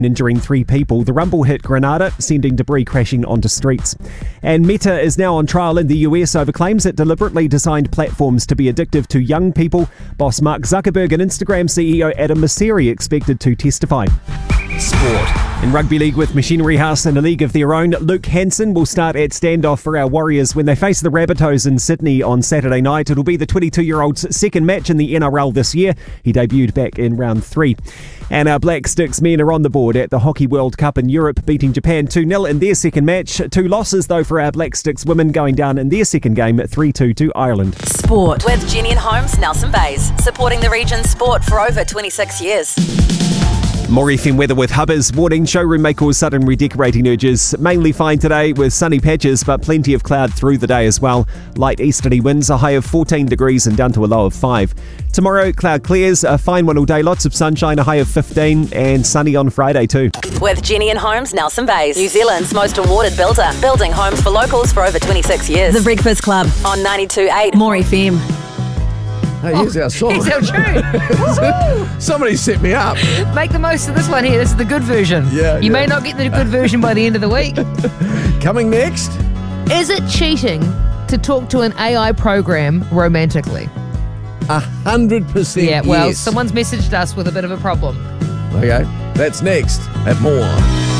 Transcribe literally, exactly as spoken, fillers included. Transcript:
injuring three people. The rumble hit Grenada, sending debris crashing onto streets. And Meta is now on trial in the U S over claims it deliberately designed platforms to be addictive to young people. Boss Mark Zuckerberg and Instagram C E O Adam Mosseri expected to testify. Sport. In rugby league with Machinery House in a league of their own, Luke Hanson will start at standoff for our Warriors when they face the Rabbitohs in Sydney on Saturday night. It'll be the twenty-two-year-old's second match in the N R L this year. He debuted back in round three. And our Black Sticks men are on the board at the Hockey World Cup in Europe, beating Japan two nil in their second match. Two losses, though, for our Black Sticks women, going down in their second game at three two to Ireland. Sport with Jenny and Holmes, Nelson Bays, supporting the region's sport for over twenty-six years. More F M weather with Hubbers. Warning, showroom may cause sudden redecorating urges. Mainly fine today with sunny patches, but plenty of cloud through the day as well. Light easterly winds, a high of fourteen degrees and down to a low of five. Tomorrow, cloud clears, a fine one all day, lots of sunshine, a high of fifteen, and sunny on Friday too. With Jenny and Holmes, Nelson Bays, New Zealand's most awarded builder, building homes for locals for over twenty-six years. The Breakfast Club On ninety-two point eight More F M. Hey, here's our song. Here's our tune. Somebody set me up. Make the most of this one here. This is the good version. Yeah, You yeah. may not get the good version by the end of the week. Coming next. Is it cheating to talk to an A I program romantically? A hundred percent. Yeah, well, yes. someone's messaged us with a bit of a problem. Okay, that's next at More.